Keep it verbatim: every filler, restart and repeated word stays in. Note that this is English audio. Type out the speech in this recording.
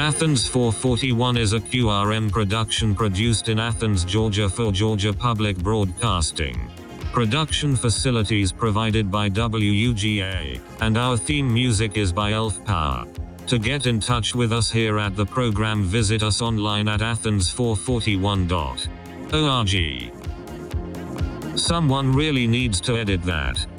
Athens four forty-one is a Q R M production produced in Athens, Georgia for Georgia Public Broadcasting. Production facilities provided by W U G A, and our theme music is by Elf Power. To get in touch with us here at the program, visit us online at athens four forty-one dot org. Someone really needs to edit that.